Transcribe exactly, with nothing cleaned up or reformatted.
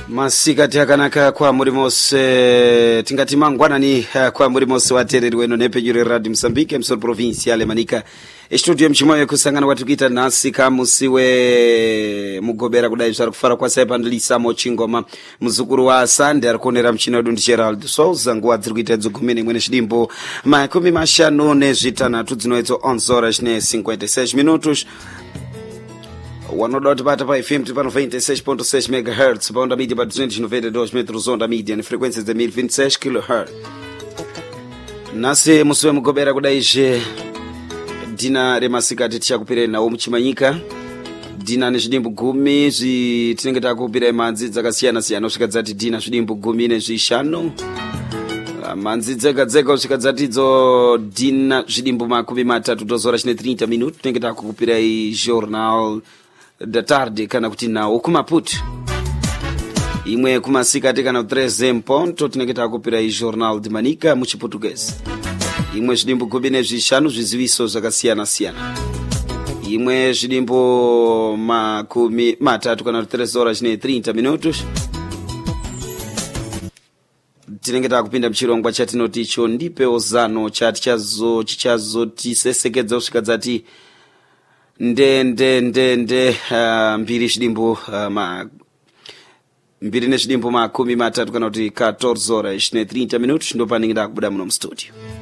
Masikati akanaka kwa muri mose tingati mangwanani kwa muri mose watereri weno nepejure Radio Msambike msoro provinciale manika studio mchimoyo kusangana watu kita nasi kamusiwe mugobera kudai zvara kufara kwa saipa ndilisa mochingoma muzukuru wa Sande arikonera mchina dundi Gerald Souza nguwa dziri kuita dzogumene mwene chidimbo makumi mashanu nezvitanhatu dzinoitwa onze horas ne cinquenta e seis minutos. Wanoda utipata pa F M tipano vinte e seis ponto seis megahertz pa onda mídia pa duzentos e noventa e dois metros onda mídia em frequências de mil e vinte e seis kilohertz. Nasi musuwe mugobera kudaije dina remasikati tichakupireni nawo muchimanyika dina nezvidimbu gumi zvi tinenge takupira manzi dzakasiyana siyana kusvika dzati dina zvidimbu gumi nezvishanu manzi dzega dzega kusvika dzatidzo dina zvidimbu makumi matatu dozora chine thirty minutos tinenge takukupira i journal da tarde kana kuti nawo kumaputu imwe kumasikati kana treze mponto tinenge takupira i journal de manika muchiportuguese imwe zvidimbu gumi nezvishanu zviziviso zvakasiyana siyana imwe zvidimbu makumi matatu kana treze horas chine thirty minutos tinenge takupinda mchirongwa chatinoti icho ndipewo zano chati chazo chichazo tisesekedza kusvika dzati nde nde nde nde uh, mbiri zvidimbu uh, ma mbiri nezvidimbu makumi matatu kana kuti quatorze horas chine thirty minutos ndo panenge takubuda muno mustudio.